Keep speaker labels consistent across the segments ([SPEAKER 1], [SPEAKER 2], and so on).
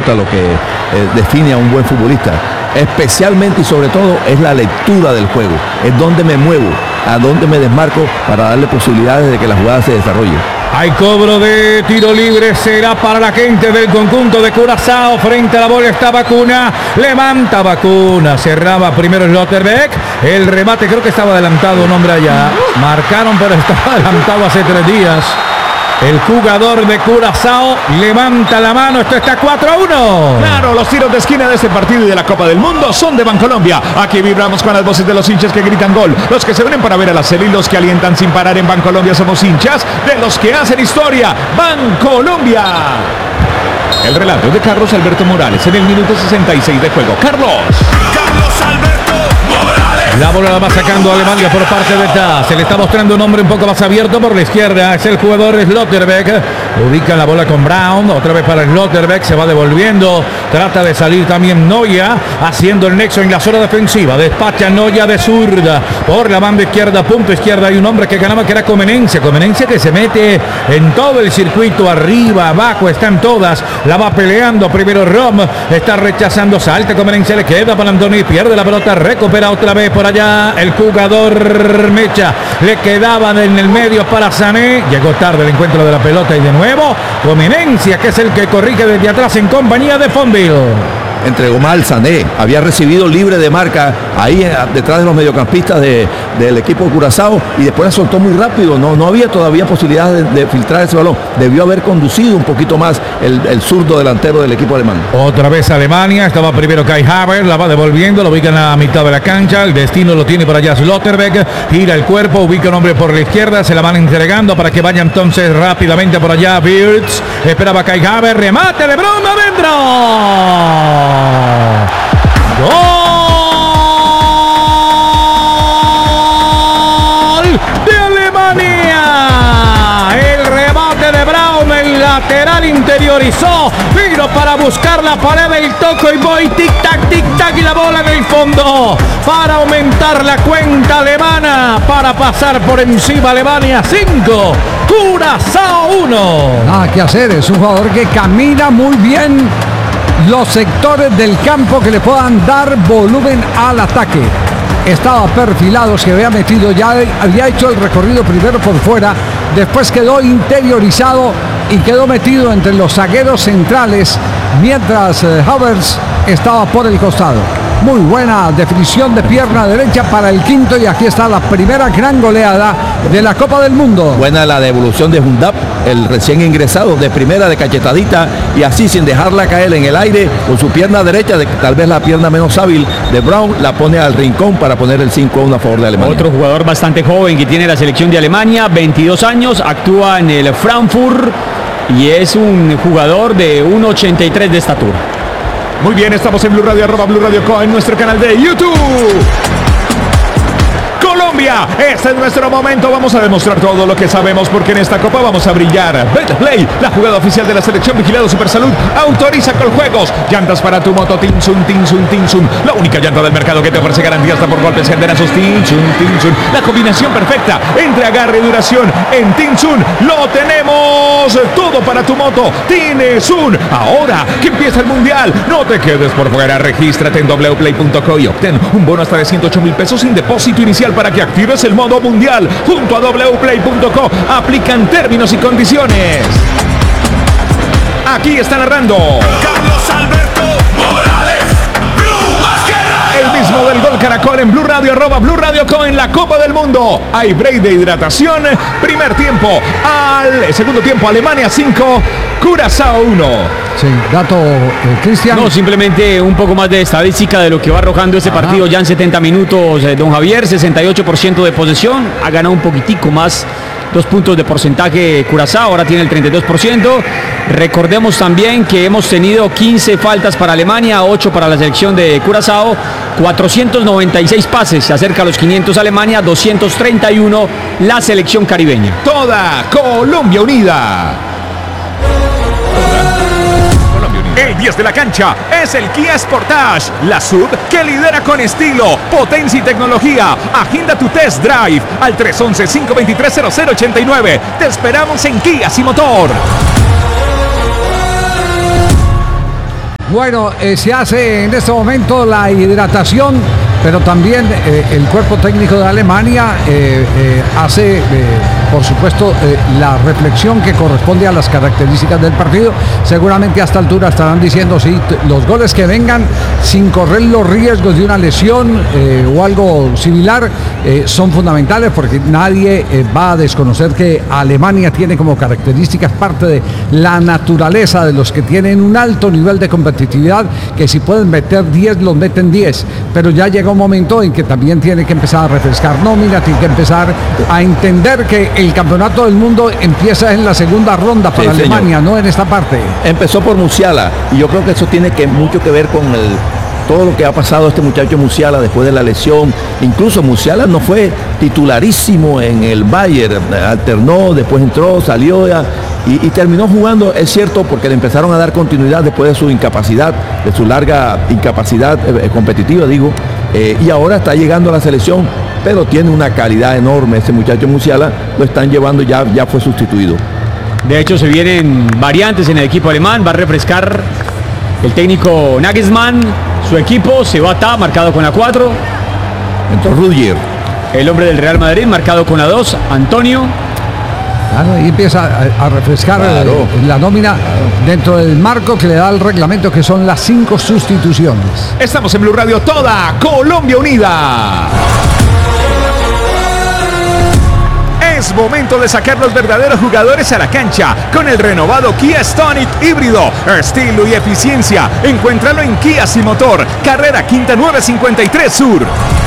[SPEAKER 1] importa lo que define a un buen futbolista. Especialmente y sobre todo es la lectura del juego, es donde me muevo, a dónde me desmarco para darle posibilidades de que la jugada se desarrolle.
[SPEAKER 2] Hay cobro de tiro libre, será para la gente del conjunto de Curazao. Frente a la bola está Bacuna, levanta Bacuna, cerraba primero Slotterbeck, el remate creo que estaba adelantado un hombre allá, marcaron pero estaba adelantado hace 3 días. El jugador de Curazao levanta la mano, esto está 4-1.
[SPEAKER 3] Claro, los tiros de esquina de este partido y de la Copa del Mundo son de Bancolombia. Aquí vibramos con las voces de los hinchas que gritan gol, los que se unen para ver a la serie y los que alientan sin parar. En Bancolombia somos hinchas de los que hacen historia. Bancolombia. El relato es de Carlos Alberto Morales en el minuto 66 de juego. Carlos Alberto Morales.
[SPEAKER 2] La bola la va sacando Alemania por parte de Taz. Se le está mostrando un hombre un poco más abierto por la izquierda. Es el jugador Slotterbeck. Ubica la bola con Brown. Otra vez para Slotterbeck. Se va devolviendo. Trata de salir también Noya. Haciendo el nexo en la zona defensiva. Despacha Noya de zurda. Por la banda izquierda. Punto izquierda. Hay un hombre que ganaba que era Comenencia. Comenencia que se mete en todo el circuito. Arriba, abajo. Están todas. La va peleando. Primero Rom. Está rechazando. Salta Comenencia. Le queda para Antoni. Pierde la pelota. Recupera otra vez por allá el jugador Mecha. Le quedaban en el medio para Sané. Llegó tarde el encuentro de la pelota y de nuevo Comenencia, que es el que corrige desde atrás en compañía de Fonville.
[SPEAKER 1] Entregó mal Sané, había recibido libre de marca ahí detrás de los mediocampistas del equipo de Curazao y después la soltó muy rápido, no había todavía posibilidad de filtrar ese balón, debió haber conducido un poquito más el zurdo delantero del equipo alemán.
[SPEAKER 2] Otra vez Alemania, estaba primero Kai Havertz, la va devolviendo, lo ubica en la mitad de la cancha, el destino lo tiene por allá Slotterbeck, gira el cuerpo, ubica un hombre por la izquierda, se la van entregando para que vaya entonces rápidamente por allá Wirtz, esperaba Kai Havertz, remate de Brown adentro. ¡Gol de Alemania! El remate de Brown, el lateral interiorizó, vino para buscar la pared del toco y voy tic-tac y la bola en el fondo para aumentar la cuenta alemana, para pasar por encima Alemania 5, Curazao 1.
[SPEAKER 4] Nada que hacer, es un jugador que camina muy bien los sectores del campo que le puedan dar volumen al ataque. Estaba perfilado, se había metido ya, había hecho el recorrido primero por fuera, después quedó interiorizado y quedó metido entre los zagueros centrales, mientras Havertz estaba por el costado. Muy buena definición de pierna derecha para el quinto y aquí está la primera gran goleada de la Copa del Mundo.
[SPEAKER 1] Buena la devolución de Hundap, el recién ingresado, de primera, de cachetadita y así sin dejarla caer en el aire con su pierna derecha, tal vez la pierna menos hábil de Brown, la pone al rincón para poner el 5-1 a favor de Alemania.
[SPEAKER 5] Otro jugador bastante joven que tiene la selección de Alemania, 22 años, actúa en el Frankfurt y es un jugador de 1,83 de estatura.
[SPEAKER 3] Muy bien, estamos en Blue Radio, @BlueRadio.co, en nuestro canal de YouTube. Colombia, este es nuestro momento, vamos a demostrar todo lo que sabemos porque en esta copa vamos a brillar. Betplay, la jugada oficial de la selección, vigilado Supersalud, autoriza Coljuegos, llantas para tu moto Tinsun, la única llanta del mercado que te ofrece garantía hasta por golpes generosos. Tinsun, la combinación perfecta entre agarre y duración. En Tinsun lo tenemos todo para tu moto. Tinsun, ahora que empieza el mundial, no te quedes por fuera, regístrate en wplay.co y obtén un bono hasta de 108,000 pesos sin depósito inicial para que actives el modo mundial junto a wplay.co. Aplican términos y condiciones. Aquí está narrando
[SPEAKER 6] Carlos Alberto Morales.
[SPEAKER 3] El mismo del gol Caracol en Blue Radio, @BlueRadio.co en la Copa del Mundo. Hay break de hidratación. Primer tiempo al segundo tiempo, Alemania 5, Curazao 1.
[SPEAKER 4] Sí, dato, Cristian.
[SPEAKER 5] No, simplemente un poco más de estadística de lo que va arrojando este partido ya en 70 minutos. Don Javier, 68% de posesión, ha ganado un poquitico más, 2 puntos de porcentaje Curazao, ahora tiene el 32%. Recordemos también que hemos tenido 15 faltas para Alemania, 8 para la selección de Curazao, 496 pases, se acerca a los 500 Alemania, 231 la selección caribeña.
[SPEAKER 3] Toda Colombia unida. El 10 de la cancha es el Kia Sportage, la SUV que lidera con estilo, potencia y tecnología. Agenda tu test drive al 311-523-0089. Te esperamos en Kia y Motor.
[SPEAKER 4] Bueno, se hace en este momento la hidratación, pero también el cuerpo técnico de Alemania hace, por supuesto, la reflexión que corresponde a las características del partido. Seguramente a esta altura estarán diciendo sí, los goles que vengan sin correr los riesgos de una lesión o algo similar son fundamentales, porque nadie va a desconocer que Alemania tiene como características parte de la naturaleza de los que tienen un alto nivel de competitividad, que si pueden meter 10 los meten 10, pero ya llega un momento en que también tiene que empezar a refrescar nómina, tiene que empezar a entender que el campeonato del mundo empieza en la segunda ronda para Alemania, no en esta parte.
[SPEAKER 1] Empezó por Musiala y yo creo que eso tiene mucho que ver con todo lo que ha pasado a este muchacho Musiala después de la lesión. Incluso Musiala no fue titularísimo en el Bayern, alternó, después entró, salió y terminó jugando, es cierto, porque le empezaron a dar continuidad después de su incapacidad, de su larga incapacidad competitiva, digo, y ahora está llegando a la selección, pero tiene una calidad enorme ese muchacho Musiala, lo están llevando, ya fue sustituido.
[SPEAKER 5] De hecho, se vienen variantes en el equipo alemán, va a refrescar el técnico Nagelsmann, su equipo, se va a marcado con la 4.
[SPEAKER 1] Entró Rudiger.
[SPEAKER 5] El hombre del Real Madrid, marcado con la 2, Antonio.
[SPEAKER 4] Claro, ahí empieza a refrescar la nómina dentro del marco que le da el reglamento, que son las 5 sustituciones.
[SPEAKER 3] Estamos en Blue Radio, toda Colombia unida. Es momento de sacar los verdaderos jugadores a la cancha con el renovado Kia Stonic híbrido. Estilo y eficiencia. Encuéntralo en Kia Sin Motor, carrera Quinta 953 Sur.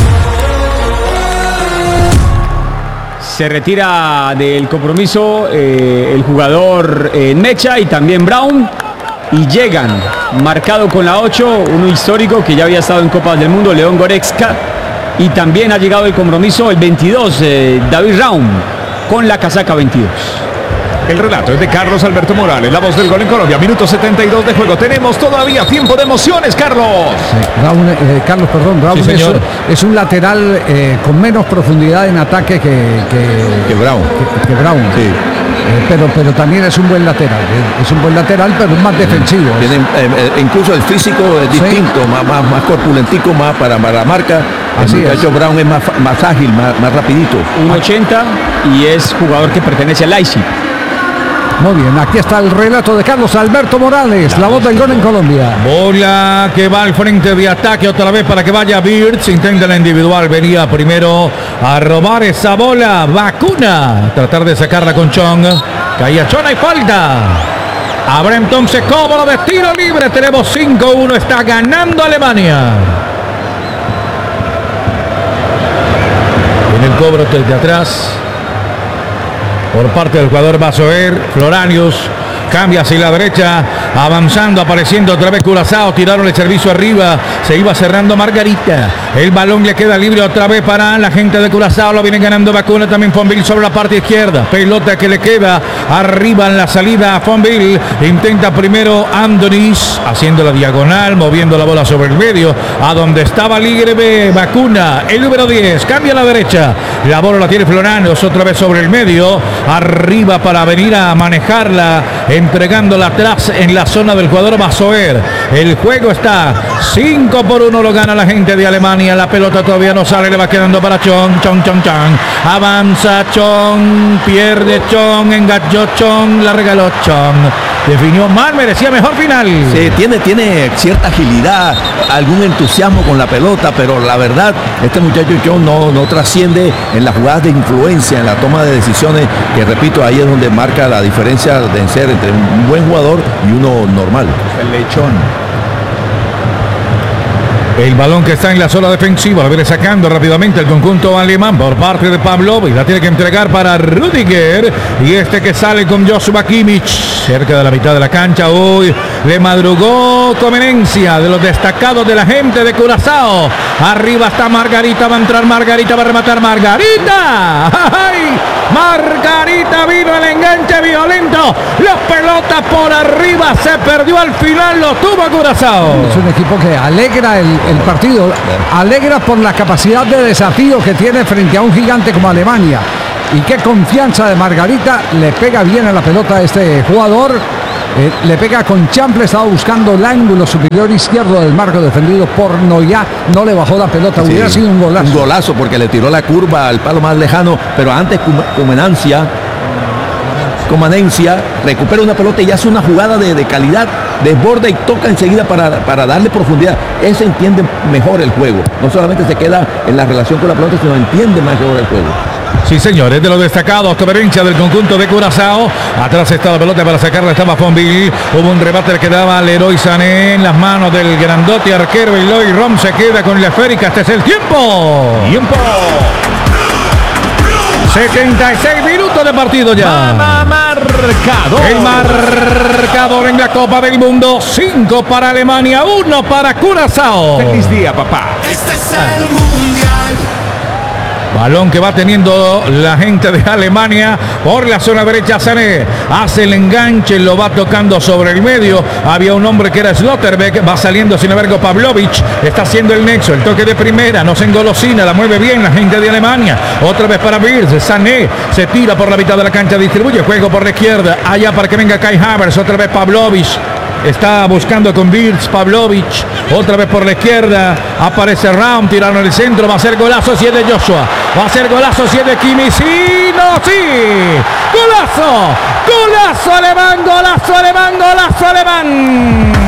[SPEAKER 5] Se retira del compromiso el jugador Mecha y también Brown. Y llegan, marcado con la 8, uno histórico que ya había estado en Copas del Mundo, León Goretzka. Y también ha llegado el compromiso el 22, David Raum, con la casaca 22.
[SPEAKER 3] El relato es de Carlos Alberto Morales, la voz del gol en Colombia. Minuto 72 de juego. Tenemos todavía tiempo de emociones, Carlos.
[SPEAKER 4] Sí, Carlos, Raúl sí, es un lateral con menos profundidad en ataque que Brown. Que Brown. Sí. Pero también es un buen lateral. Es un buen lateral, pero es más defensivo.
[SPEAKER 1] Tiene, incluso el físico es distinto, más corpulentico, más para la marca. El muchacho Brown es más ágil, más rapidito.
[SPEAKER 5] 1.80 y es jugador que pertenece al Leipzig.
[SPEAKER 4] Muy bien, aquí está el relato de Carlos Alberto Morales, la voz del gol en Colombia.
[SPEAKER 2] Bola que va al frente de ataque otra vez para que vaya Wirtz, intenta la individual, venía primero a robar esa bola, Vacuna, tratar de sacarla con Chong, caía Chong, hay falta. Habrá entonces cobro de tiro libre, tenemos 5-1, está ganando Alemania. En el cobro desde atrás. Por parte del jugador Basoer, Floranius cambia hacia la derecha, avanzando, apareciendo otra vez Curazao, tiraron el servicio arriba, se iba cerrando Margarita, el balón le queda libre otra vez para la gente de Curazao, lo viene ganando Vacuna, también Fonville sobre la parte izquierda, pelota que le queda arriba en la salida a Fonville, intenta primero Andonis, haciendo la diagonal, moviendo la bola sobre el medio, a donde estaba libre Vacuna, el número 10, cambia a la derecha, la bola la tiene Floranius, otra vez sobre el medio, arriba para venir a manejarla, entregándola atrás en la zona del jugador Basoer. El juego está 5-1, lo gana la gente de Alemania. La pelota todavía no sale, le va quedando para Chong. Avanza Chong, pierde Chong, enganchó Chong, la regaló Chong. Definió mal, merecía mejor final.
[SPEAKER 1] Sí, tiene cierta agilidad, algún entusiasmo con la pelota, pero la verdad, este muchacho Chong no trasciende en las jugadas de influencia, en la toma de decisiones, que repito, ahí es donde marca la diferencia de ser entre un buen jugador y uno normal.
[SPEAKER 3] El lechón.
[SPEAKER 2] El balón que está en la zona defensiva, lo viene sacando rápidamente el conjunto alemán por parte de Pavlov y la tiene que entregar para Rudiger. Y este que sale con Joshua Kimmich, cerca de la mitad de la cancha. Hoy le madrugó Comenencia, de los destacados de la gente de Curazao. Arriba está Margarita, va a entrar Margarita, va a rematar Margarita. ¡Ay! Margarita, vino el enganche violento. La pelota por arriba, se perdió al final, lo tuvo Curazao.
[SPEAKER 4] Es un equipo que alegra el partido, alegra por la capacidad de desafío que tiene frente a un gigante como Alemania. Y qué confianza de Margarita, le pega bien a la pelota a este jugador. Le pega con chanfle, estaba buscando el ángulo superior izquierdo del marco defendido por Noya. No le bajó la pelota,
[SPEAKER 1] Sí,
[SPEAKER 4] hubiera sido un golazo.
[SPEAKER 1] Un golazo porque le tiró la curva al palo más lejano, pero antes Comanencia recupera una pelota y hace una jugada de calidad, desborda y toca enseguida para darle profundidad. Ese entiende mejor el juego. No solamente se queda en la relación con la pelota, sino entiende mejor el juego.
[SPEAKER 2] Sí, señores, de los destacados, Toberencha del conjunto de Curazao. Atrás está la pelota para sacarla, estaba Fonville. Hubo un rebate que daba Leroy Sané en las manos del grandote arquero. Y Loy Rom se queda con la esférica. Este es el tiempo. 76 minutos de partido ya.
[SPEAKER 3] Marcador.
[SPEAKER 2] El marcador en la Copa del Mundo. 5 para Alemania, 1 para Curazao.
[SPEAKER 3] Feliz día, papá.
[SPEAKER 6] Este es el mundial.
[SPEAKER 2] Balón que va teniendo la gente de Alemania por la zona derecha. Sané hace el enganche, lo va tocando sobre el medio. Había un hombre que era Slotterbeck, va saliendo sin embargo Pavlovic, está haciendo el nexo, el toque de primera, no se engolosina, la mueve bien la gente de Alemania. Otra vez para Wirtz, Sané se tira por la mitad de la cancha, distribuye juego por la izquierda, allá para que venga Kai Havertz, otra vez Pavlovic. Está buscando con Wirtz, Pavlovic, otra vez por la izquierda, aparece Raum, tiraron el centro, va a ser golazo si es de Joshua, va a ser golazo si es de Kimmich, sí, no, sí, golazo, golazo alemán, golazo alemán, golazo alemán.